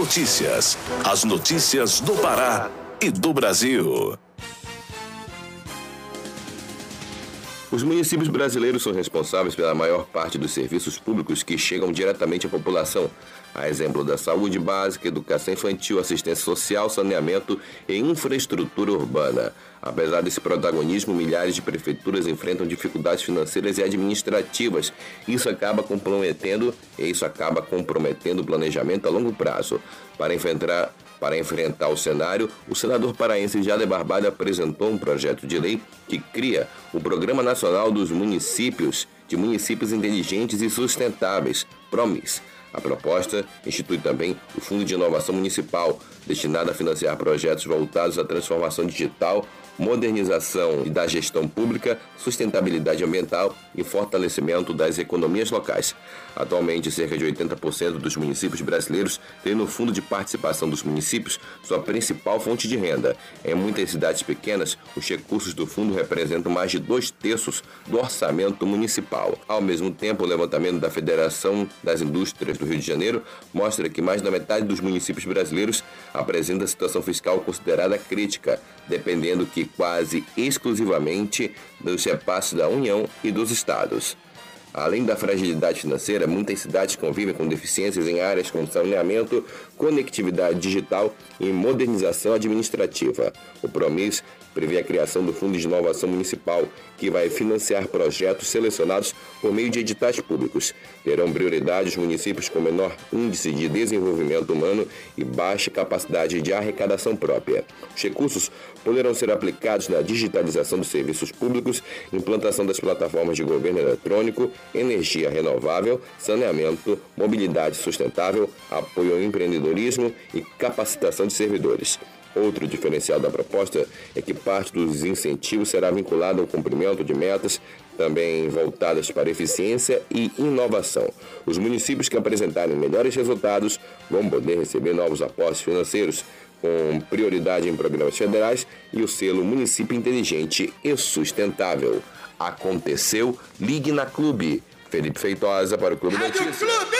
Notícias. As notícias do Pará e do Brasil. Os municípios brasileiros são responsáveis pela maior parte dos serviços públicos que chegam diretamente à população, a exemplo da saúde básica, educação infantil, assistência social, saneamento e infraestrutura urbana. Apesar desse protagonismo, milhares de prefeituras enfrentam dificuldades financeiras e administrativas. Isso acaba comprometendo o planejamento a longo prazo. Para enfrentar o cenário, o senador paraense Jader Barbalho apresentou um projeto de lei que cria o Programa Nacional dos Municípios Inteligentes e Sustentáveis, PROMIS. A proposta institui também o Fundo de Inovação Municipal, destinado a financiar projetos voltados à transformação digital, modernização da gestão pública, sustentabilidade ambiental e fortalecimento das economias locais. Atualmente, cerca de 80% dos municípios brasileiros têm no Fundo de Participação dos Municípios sua principal fonte de renda. Em muitas cidades pequenas, os recursos do fundo representam mais de 2/3 do orçamento municipal. Ao mesmo tempo, o levantamento da Federação das Indústrias do Rio de Janeiro mostra que mais da metade dos municípios brasileiros apresenta situação fiscal considerada crítica, dependendo que quase exclusivamente dos repasses da União e dos estados. Além da fragilidade financeira, muitas cidades convivem com deficiências em áreas como saneamento, conectividade digital e modernização administrativa. O PROMIS prevê a criação do Fundo de Inovação Municipal, que vai financiar projetos selecionados por meio de editais públicos. Terão prioridade os municípios com menor índice de desenvolvimento humano e baixa capacidade de arrecadação própria. Os recursos poderão ser aplicados na digitalização dos serviços públicos, implantação das plataformas de governo eletrônico, energia renovável, saneamento, mobilidade sustentável, apoio ao empreendedorismo e capacitação de servidores. Outro diferencial da proposta é que parte dos incentivos será vinculada ao cumprimento de metas também voltadas para eficiência e inovação. Os municípios que apresentarem melhores resultados vão poder receber novos aportes financeiros, com prioridade em programas federais e o selo Município Inteligente e Sustentável. Aconteceu, ligue na Clube. Felipe Feitosa para o Clube Notícias.